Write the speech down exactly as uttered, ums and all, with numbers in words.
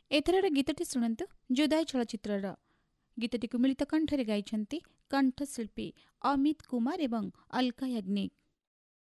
ଏଥରର ଗୀତଟି ଶୁଣନ୍ତୁ ଜୁଦାଇ ଚଳଚ୍ଚିତ୍ରର। ଗୀତଟିକୁ ମିଳିତ କଣ୍ଠରେ ଗାଇଛନ୍ତି କଣ୍ଠଶିଳ୍ପୀ ଅମିତ କୁମାର ଏବଂ ଅଲକା ୟାଗ୍ନିକ।